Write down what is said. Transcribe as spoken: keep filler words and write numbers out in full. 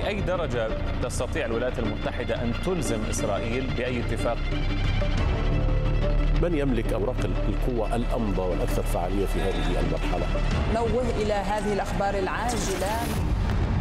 لأي درجة تستطيع الولايات المتحدة أن تلزم إسرائيل بأي اتفاق؟ من يملك أوراق القوة الأمضى والأكثر فعالية في هذه المرحلة؟ نوه إلى هذه الأخبار العاجلة.